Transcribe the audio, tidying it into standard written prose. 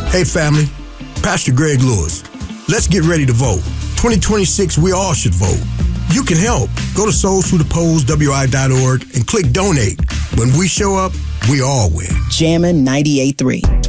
Hey family, Pastor Greg Lewis. Let's get ready to vote. 2026, we all should vote. You can help. Go to soulsthroughthepolls.wi.org and click donate. When we show up, we all win. Jammin' 98.3.